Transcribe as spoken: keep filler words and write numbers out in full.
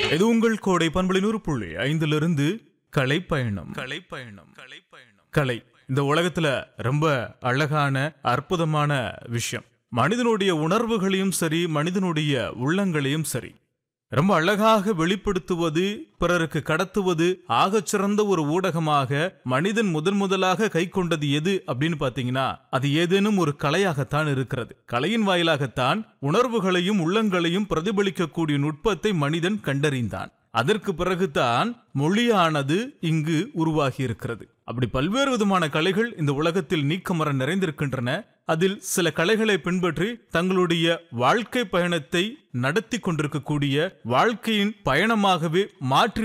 இது உங்கள் கோடை பண்பலை நூறு புள்ளி ஐந்திலிருந்து கலை பயணம். கலை பயணம் கலை பயணம் கலை இந்த உலகத்துல ரொம்ப அழகான அற்புதமான விஷயம். மனிதனுடைய உணர்வுகளையும் சரி, மனிதனுடைய உள்ளங்களையும் சரி ரொம்ப அழகாக வெளிப்படுத்துவது, பிறருக்கு கடத்துவது ஆகச் சிறந்த ஒரு ஊடகமாக மனிதன் முதன் முதலாக கை கொண்டது எது அப்படின்னு பாத்தீங்கன்னா, அது ஏதேனும் ஒரு கலையாகத்தான் இருக்கிறது. கலையின் வாயிலாகத்தான் உணர்வுகளையும் உள்ளங்களையும் பிரதிபலிக்கக்கூடிய நுட்பத்தை மனிதன் கண்டறிந்தான். அதற்கு பிறகுதான் மொழியானது இங்கு உருவாகி இருக்கிறது. அப்படி பல்வேறு விதமான கலைகள் இந்த உலகத்தில் நீக்கமர நிறைந்திருக்கின்றன. அதில் சில கலைகளை பின்பற்றி தங்களுடைய வாழ்க்கை பயணத்தை நடத்தி கொண்டிருக்கக்கூடிய, வாழ்க்கையின் பயணமாகவே மாற்றி